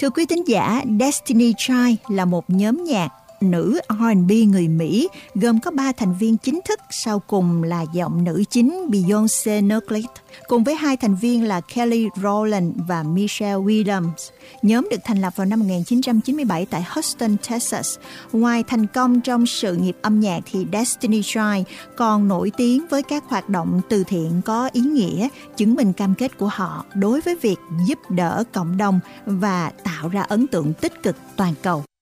Thưa quý thính giả, Destiny Child là một nhóm nhạc nữ R&B người Mỹ gồm có 3 thành viên chính thức, sau cùng là giọng nữ chính Beyoncé Knowles, cùng với 2 thành viên là Kelly Rowland và Michelle Williams. Nhóm được thành lập vào năm 1997 tại Houston, Texas. Ngoài thành công trong sự nghiệp âm nhạc thì Destiny Child còn nổi tiếng với các hoạt động từ thiện có ý nghĩa, chứng minh cam kết của họ đối với việc giúp đỡ cộng đồng và tạo ra ấn tượng tích cực toàn cầu.